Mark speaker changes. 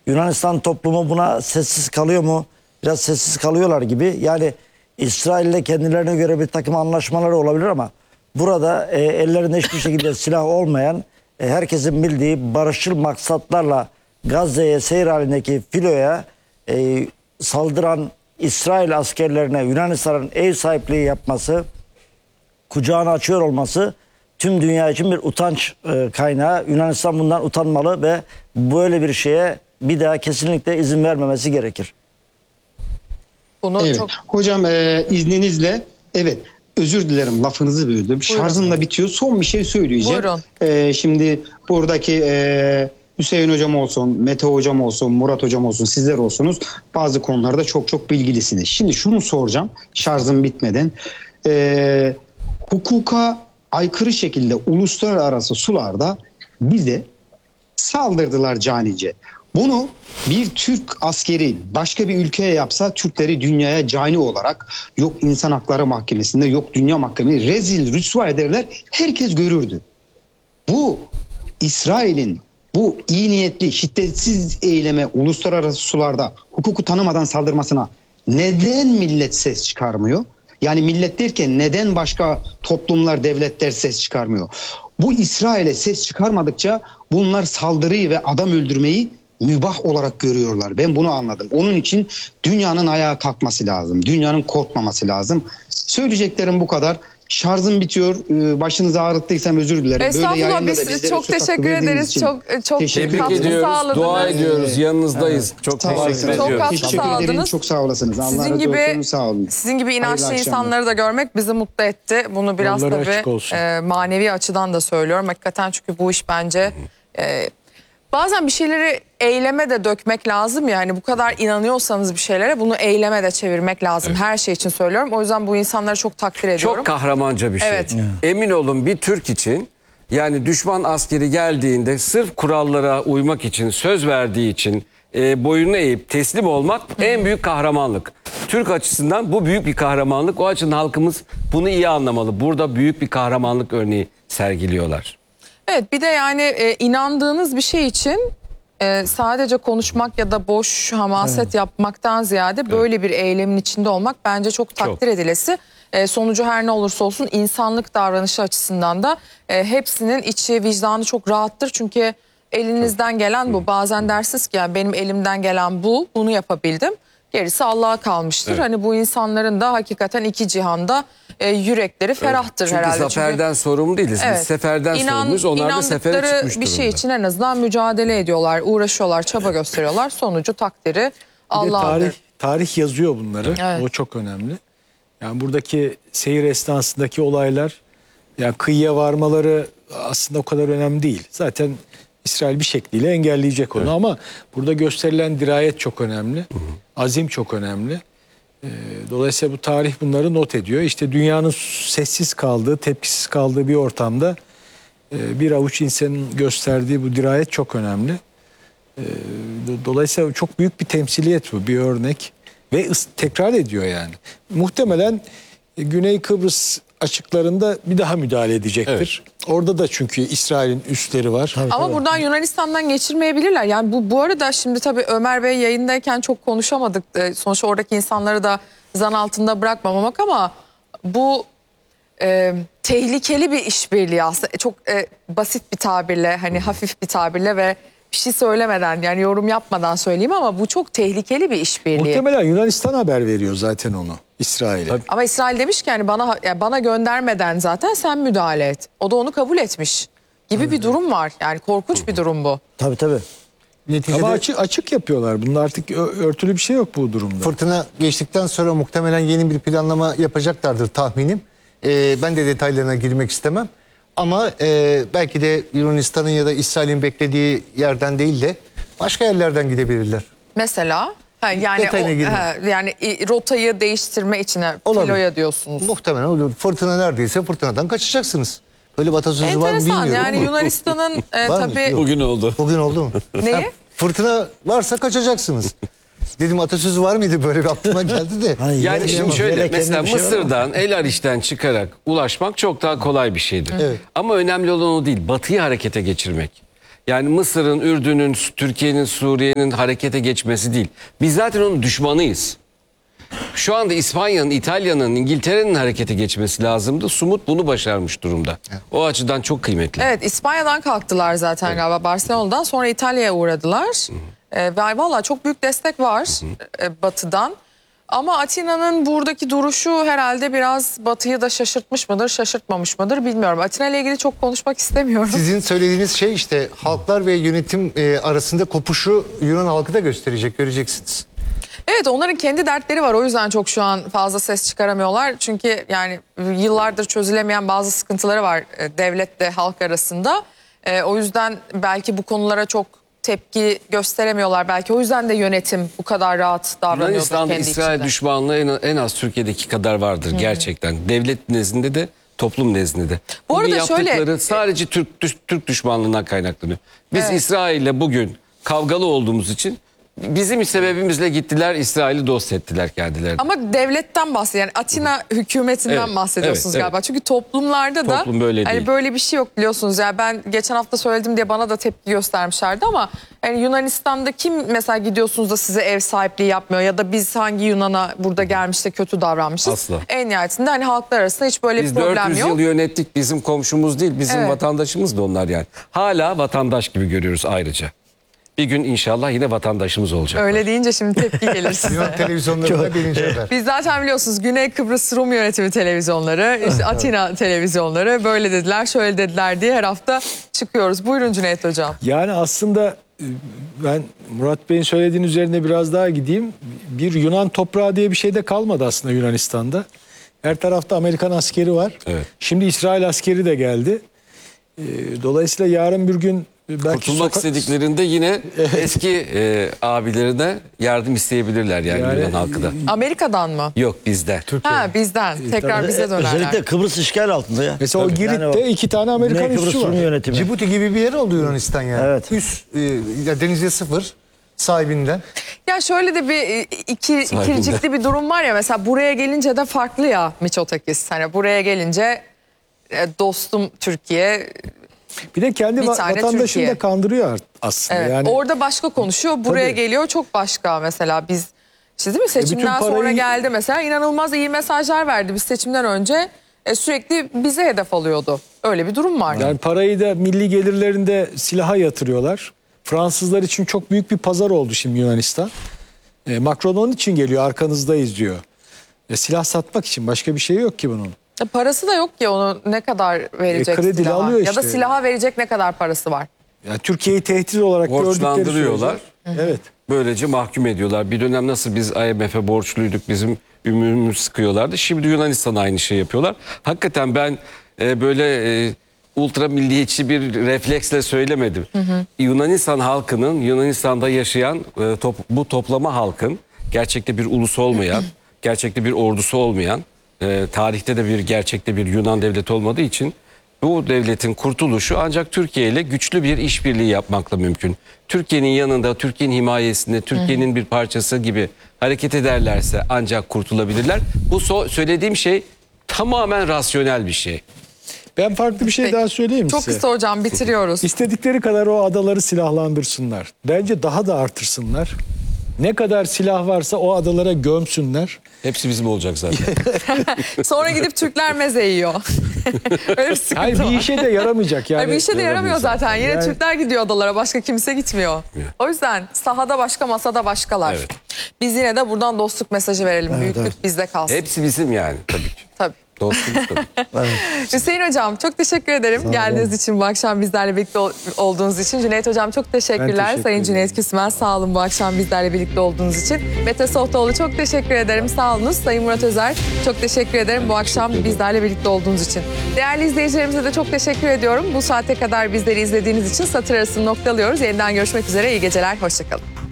Speaker 1: Yunanistan toplumu buna sessiz kalıyor mu? Biraz sessiz kalıyorlar gibi. Yani İsrail'le kendilerine göre bir takım anlaşmaları olabilir ama burada ellerinde hiçbir şekilde silah olmayan, herkesin bildiği barışçıl maksatlarla Gazze'ye seyir halindeki filoya saldıran İsrail askerlerine Yunanistan'ın ev sahipliği yapması, kucağını açıyor olması tüm dünya için bir utanç kaynağı. Yunanistan bundan utanmalı ve böyle bir şeye bir daha kesinlikle izin vermemesi gerekir.
Speaker 2: Bunu
Speaker 3: Evet.
Speaker 2: çok...
Speaker 3: Hocam izninizle, evet, özür dilerim lafınızı böldüm.
Speaker 2: Buyurun.
Speaker 3: Şarjım da bitiyor. Son bir şey söyleyeceğim.
Speaker 2: Buyurun.
Speaker 3: Şimdi buradaki Hüseyin hocam olsun, Mete hocam olsun, Murat hocam olsun, sizler olsunuz. Bazı konularda çok bilgilisiniz. Şimdi şunu soracağım şarjım bitmeden. Hukuka aykırı şekilde uluslararası sularda bize saldırdılar canice. Bunu bir Türk askeri başka bir ülkeye yapsa Türkleri dünyaya cani olarak yok insan hakları mahkemesinde yok dünya mahkemesinde rezil rüsva ederler. Herkes görürdü. Bu İsrail'in bu iyi niyetli şiddetsiz eyleme uluslararası sularda hukuku tanımadan saldırmasına neden millet ses çıkarmıyor? Yani millet derken neden başka toplumlar, devletler ses çıkarmıyor? Bu İsrail'e ses çıkarmadıkça bunlar saldırıyı ve adam öldürmeyi mübah olarak görüyorlar. Ben bunu anladım. Onun için dünyanın ayağa kalkması lazım. Dünyanın korkmaması lazım. Söyleyeceklerim bu kadar. Şarjım bitiyor. Başınızı ağrıttıysam özür dilerim.
Speaker 2: Estağfurullah, biz çok teşekkür ederiz. Çok
Speaker 3: teşekkür
Speaker 2: katkı
Speaker 4: ediyoruz.
Speaker 2: sağladınız.
Speaker 4: Dua ediyoruz. Yanınızdayız. Çok teşekkür ediyoruz.
Speaker 2: Çok katkı
Speaker 3: Teşekkür ederim.
Speaker 2: sağladınız.
Speaker 3: Çok sağ olasınız. Allah razı olsun. Sağ olun.
Speaker 2: Sizin gibi inançlı
Speaker 3: Hayırlı akşamlar.
Speaker 2: insanları da görmek bizi mutlu etti. Bunu biraz
Speaker 5: Yolları açık
Speaker 2: tabii
Speaker 5: olsun.
Speaker 2: manevi açıdan da söylüyorum. Hakikaten çünkü bu iş bence bazen bir şeyleri eyleme de dökmek lazım. Yani bu kadar inanıyorsanız bir şeylere bunu eyleme de çevirmek lazım. Her şey için söylüyorum. O yüzden bu insanları çok takdir ediyorum.
Speaker 4: Çok kahramanca bir şey.
Speaker 2: Evet.
Speaker 4: Emin olun bir Türk için, yani düşman askeri geldiğinde sırf kurallara uymak için, söz verdiği için boynunu eğip teslim olmak en büyük kahramanlık. Türk açısından bu büyük bir kahramanlık. O açıdan halkımız bunu iyi anlamalı. Burada büyük bir kahramanlık örneği sergiliyorlar.
Speaker 2: Evet, bir de yani inandığınız bir şey için sadece konuşmak ya da boş hamaset yapmaktan ziyade böyle bir eylemin içinde olmak bence çok takdir edilesi. Sonucu her ne olursa olsun insanlık davranışı açısından da hepsinin içi vicdanı çok rahattır. Çünkü elinizden gelen bu. Bazen dersiniz ki yani benim elimden gelen bu, bunu yapabildim. Gerisi Allah'a kalmıştır.
Speaker 4: Evet.
Speaker 2: Hani bu insanların da hakikaten iki cihanda yürekleri ferahtır
Speaker 4: Çünkü
Speaker 2: herhalde.
Speaker 4: zaferden sorumlu değiliz. Biz seferden sorumluyuz. Onlar da sefere çıkmış
Speaker 2: İnandıkları bir şey için en azından mücadele ediyorlar, uğraşıyorlar, çaba gösteriyorlar. Sonucu takdiri Allah'adır.
Speaker 5: Tarih yazıyor bunları.
Speaker 2: Evet.
Speaker 5: O çok önemli. Yani buradaki seyir esnasındaki olaylar, yani kıyıya varmaları aslında o kadar önemli değil. Zaten İsrail bir şekliyle engelleyecek onu ama burada gösterilen dirayet çok önemli. Azim çok önemli. Dolayısıyla bu tarih bunları not ediyor. İşte dünyanın sessiz kaldığı, tepkisiz kaldığı bir ortamda bir avuç insanın gösterdiği bu dirayet çok önemli. Dolayısıyla çok büyük bir temsiliyet bu, bir örnek. Ve tekrar ediyor yani. Muhtemelen Güney Kıbrıs açıklarında bir daha müdahale edecektir. Evet. Orada da çünkü İsrail'in üsleri var.
Speaker 2: Ama buradan Yunanistan'dan geçirmeyebilirler. Yani bu arada şimdi tabii Ömer Bey yayındayken çok konuşamadık. Sonuçta oradaki insanları da zan altında bırakmamak ama bu tehlikeli bir işbirliği aslında. Çok basit bir tabirle, hani hafif bir tabirle ve bir şey söylemeden, yani yorum yapmadan söyleyeyim ama bu çok tehlikeli bir işbirliği.
Speaker 5: Muhtemelen Yunanistan haber veriyor zaten onu İsrail'e.
Speaker 2: Ama İsrail demiş ki yani bana göndermeden zaten sen müdahale et. O da onu kabul etmiş gibi bir durum var. Yani korkunç bir durum bu.
Speaker 1: Tabii tabii.
Speaker 5: Ama açık yapıyorlar. Bunda artık örtülü bir şey yok bu durumda.
Speaker 6: Fırtına geçtikten sonra muhtemelen yeni bir planlama yapacaklardır tahminim. Ben de detaylarına girmek istemem. Ama belki de Yunanistan'ın ya da İsrail'in beklediği yerden değil de başka yerlerden gidebilirler.
Speaker 2: Mesela yani rotayı değiştirme içine filoya diyorsunuz.
Speaker 6: Muhtemelen olur. Fırtına neredeyse fırtınadan kaçacaksınız. Böyle bir atasözü var mı bilmiyorum.
Speaker 2: Yani
Speaker 6: ama.
Speaker 2: Yunanistan'ın tabii...
Speaker 6: Yok.
Speaker 4: Bugün oldu.
Speaker 6: Bugün oldu mu?
Speaker 2: Neyi?
Speaker 6: Fırtına varsa kaçacaksınız. Dedim atasözü var mıydı, böyle bir aklıma geldi de.
Speaker 4: Yani şimdi şöyle mesela
Speaker 1: bir şey var ama.
Speaker 4: Mısır'dan El Ariç'ten çıkarak ulaşmak çok daha kolay bir şeydir.
Speaker 6: Evet.
Speaker 4: Ama önemli olan o değil. Batı'yı harekete geçirmek. Yani Mısır'ın, Ürdün'ün, Türkiye'nin, Suriye'nin harekete geçmesi değil. Biz zaten onun düşmanıyız. Şu anda İspanya'nın, İtalya'nın, İngiltere'nin harekete geçmesi lazımdı. Sumut bunu başarmış durumda. O açıdan çok kıymetli.
Speaker 2: Evet, İspanya'dan kalktılar zaten galiba, Barcelona'dan sonra İtalya'ya uğradılar. Ve valla çok büyük destek var Batı'dan. Ama Atina'nın buradaki duruşu herhalde biraz Batı'yı da şaşırtmış mıdır, şaşırtmamış mıdır bilmiyorum. Atina ile ilgili çok konuşmak istemiyorum.
Speaker 6: Sizin söylediğiniz şey işte halklar ve yönetim arasında kopuşu Yunan halkı da gösterecek, göreceksiniz.
Speaker 2: Evet, onların kendi dertleri var, o yüzden çok şu an fazla ses çıkaramıyorlar. Çünkü yani yıllardır çözülemeyen bazı sıkıntıları var devletle halk arasında. O yüzden belki bu konulara çok tepki gösteremiyorlar. Belki o yüzden de yönetim bu kadar rahat davranıyor
Speaker 4: Yunanistan'da
Speaker 2: kendi
Speaker 4: İsrail
Speaker 2: içinde.
Speaker 4: düşmanlığı en az Türkiye'deki kadar vardır gerçekten. Devlet nezdinde de toplum nezdinde de.
Speaker 2: Bu arada
Speaker 4: Bugün
Speaker 2: şöyle-
Speaker 4: yaptıkları sadece Türk düşmanlığından kaynaklanıyor. Biz
Speaker 2: Evet.
Speaker 4: İsrail'le bugün kavgalı olduğumuz için bizim sebebimizle gittiler İsrail'i dost ettiler kendilerine.
Speaker 2: Ama devletten bahsediyor. Yani Atina hükümetinden
Speaker 4: Evet,
Speaker 2: bahsediyorsunuz
Speaker 4: evet,
Speaker 2: galiba. Çünkü toplumlarda da
Speaker 4: Toplum böyle
Speaker 2: hani
Speaker 4: değil.
Speaker 2: böyle bir şey yok biliyorsunuz. Yani ben geçen hafta söyledim diye bana da tepki göstermişlerdi ama yani Yunanistan'da kim mesela gidiyorsunuz da size ev sahipliği yapmıyor ya da biz hangi Yunan'a burada gelmiş de kötü davranmışız.
Speaker 4: Asla.
Speaker 2: En nihayetinde hani halklar arasında hiç böyle
Speaker 4: Biz
Speaker 2: bir problem
Speaker 4: 400
Speaker 2: yok.
Speaker 4: yıl yönettik, bizim komşumuz değil, bizim
Speaker 2: Evet.
Speaker 4: vatandaşımız da onlar yani. Hala vatandaş gibi görüyoruz ayrıca. Bir gün inşallah yine vatandaşımız olacak.
Speaker 2: Öyle deyince şimdi tepki gelir size.
Speaker 6: Yunan televizyonlarında birinci haber.
Speaker 2: Biz zaten biliyorsunuz Güney Kıbrıs Rum yönetimi televizyonları, işte Atina televizyonları böyle dediler, şöyle dediler diye her hafta çıkıyoruz. Buyurun Cüneyt Hocam.
Speaker 5: Yani aslında ben Murat Bey'in söylediğinin üzerine biraz daha gideyim. Bir Yunan toprağı diye bir şey de kalmadı aslında Yunanistan'da. Her tarafta Amerikan askeri var.
Speaker 4: Evet.
Speaker 5: Şimdi İsrail askeri de geldi. Dolayısıyla yarın bir gün belki
Speaker 4: Kurtulmak istediklerinde yine eski abilerine yardım isteyebilirler yani Yunan halkı da.
Speaker 2: Amerika'dan mı?
Speaker 4: Yok bizde.
Speaker 2: Ha bizden. Tekrar bize dönerler.
Speaker 1: Özellikle Kıbrıs işgal altında ya.
Speaker 5: Mesela o
Speaker 1: Tabii.
Speaker 5: Girit'te
Speaker 1: Yani o
Speaker 5: 2 tane Amerikan
Speaker 1: Güney Kıbrıs
Speaker 5: üssü var.
Speaker 1: Rum yönetimi.
Speaker 6: Cibuti gibi bir yer oldu Yunanistan yani.
Speaker 1: Evet.
Speaker 6: Üst, ya denize sıfır sahibinden.
Speaker 2: Ya şöyle de bir ikircikli bir durum var ya, mesela buraya gelince de farklı ya Miçotakis. Hani buraya gelince dostum Türkiye.
Speaker 5: Bir de kendi
Speaker 2: Bir tane
Speaker 5: vatandaşını
Speaker 2: Türkiye.
Speaker 5: da kandırıyor aslında.
Speaker 2: Evet,
Speaker 5: Yani
Speaker 2: orada başka konuşuyor, buraya
Speaker 5: Tabii.
Speaker 2: geliyor çok başka. Mesela biz işte değil mi seçimden
Speaker 5: bütün
Speaker 2: sonra
Speaker 5: parayı-
Speaker 2: geldi mesela, inanılmaz iyi mesajlar verdi. Biz seçimden önce sürekli bize hedef alıyordu. Öyle bir durum var.
Speaker 5: Yani parayı da milli gelirlerinde silaha yatırıyorlar. Fransızlar için çok büyük bir pazar oldu şimdi Yunanistan. Macron onun için geliyor, arkanızdayız diyor. Silah satmak için, başka bir şey yok ki bunun.
Speaker 2: Parası da yok ki, onu ne kadar verecek
Speaker 5: krediyle
Speaker 2: silaha?
Speaker 5: alıyor
Speaker 2: Ya da
Speaker 5: işte.
Speaker 2: silaha verecek ne kadar parası var?
Speaker 5: Yani Türkiye'yi tehdit olarak gördükleri
Speaker 4: Borçlandırıyorlar.
Speaker 5: sürece- Evet.
Speaker 4: Böylece mahkum ediyorlar. Bir dönem nasıl biz IMF'e borçluyduk, bizim ümümümüzü sıkıyorlardı. Şimdi Yunanistan aynı şey yapıyorlar. Hakikaten ben böyle ultra milliyetçi bir refleksle söylemedim. Yunanistan halkının, Yunanistan'da yaşayan bu toplama halkın gerçekte bir ulusu olmayan, gerçekte bir ordusu olmayan, tarihte de gerçekte bir Yunan devleti olmadığı için bu devletin kurtuluşu ancak Türkiye ile güçlü bir işbirliği yapmakla mümkün. Türkiye'nin yanında, Türkiye'nin himayesinde, Türkiye'nin bir parçası gibi hareket ederlerse ancak kurtulabilirler. Bu söylediğim şey tamamen rasyonel bir şey.
Speaker 5: Ben farklı bir şey
Speaker 2: Peki.
Speaker 5: daha söyleyeyim
Speaker 2: Çok
Speaker 5: size.
Speaker 2: kısa hocam, bitiriyoruz.
Speaker 5: İstedikleri kadar o adaları silahlandırsınlar. Bence daha da artırsınlar. Ne kadar silah varsa o adalara gömsünler.
Speaker 4: Hepsi bizim olacak zaten.
Speaker 2: Sonra gidip Türkler meze yiyor. Öyle bir sıkıntı
Speaker 5: Hayır,
Speaker 2: var.
Speaker 5: bir işe de yaramayacak yani.
Speaker 2: Hayır, bir işe de yaramıyor zaten. Yine
Speaker 5: Yani-
Speaker 2: Türkler gidiyor adalara, başka kimse gitmiyor. O yüzden sahada başka, masada başkalar.
Speaker 4: Evet.
Speaker 2: Biz yine de buradan dostluk mesajı verelim. Büyüklük bizde kalsın.
Speaker 4: Hepsi bizim yani tabii ki.
Speaker 2: Tabii.
Speaker 4: Dostumuz tabii.
Speaker 2: Hüseyin Hocam çok teşekkür ederim geldiğiniz için, bu akşam bizlerle birlikte olduğunuz için. Cüneyt Hocam çok teşekkürler.
Speaker 5: teşekkür
Speaker 2: Sayın
Speaker 5: ederim.
Speaker 2: Cüneyt Küsmen sağ olun bu akşam bizlerle birlikte olduğunuz için. Mete Sohtoğlu çok teşekkür ederim, sağ olunuz. Sayın Murat Özer çok teşekkür ederim bu akşam bizlerle birlikte olduğunuz için. Değerli izleyicilerimize de çok teşekkür ediyorum. Bu saate kadar bizleri izlediğiniz için satır arasını noktalıyoruz. Yeniden görüşmek üzere, iyi geceler, hoşçakalın.